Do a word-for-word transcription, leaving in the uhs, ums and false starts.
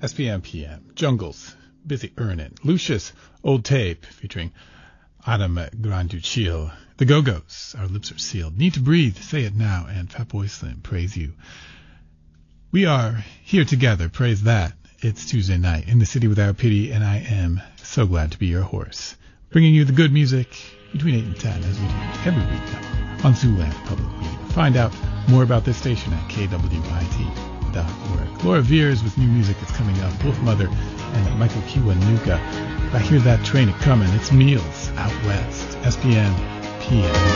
S P M P M, Jungles, Busy Earnin', Lucius, Old Tape, featuring Adam Granduccio, The Go-Go's, Our Lips Are Sealed, Need to Breathe, Say It Now, and Fatboy Slim, Praise You. We are here together, praise that. It's Tuesday night in the city without pity, and I am so glad to be your horse, bringing you the good music between eight and ten, as we do every week now on Zooland Public Media. Find out more about this station at K W I T dot org. Laura Veers with new music that's coming up, Wolf Mother and Michael Kiwanuka. I hear that train a-comin', it's Meals Out West, S P M P M.